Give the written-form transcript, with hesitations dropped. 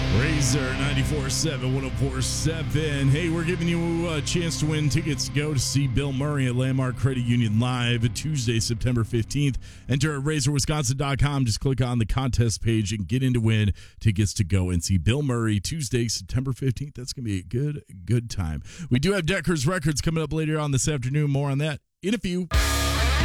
Razor 94.7, 104.7. Hey, we're giving you a chance to win tickets to go to see Bill Murray at Landmark Credit Union Live Tuesday, September 15th. Enter at razorwisconsin.com. Just click on the contest page and get in to win tickets to go and see Bill Murray Tuesday, September 15th. That's going to be a good time. We do have Decker's Records coming up later on this afternoon. More on that in a few.